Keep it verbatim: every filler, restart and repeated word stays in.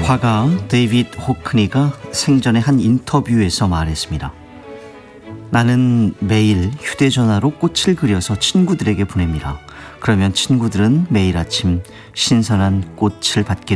화가 데이빗 호크니가 생전에 한 인터뷰에서 말했습니다. 나는 매일 휴대전화로 꽃을 그려서 친구들에게 보냅니다. 그러면 친구들은 매일 아침 신선한 꽃을 받게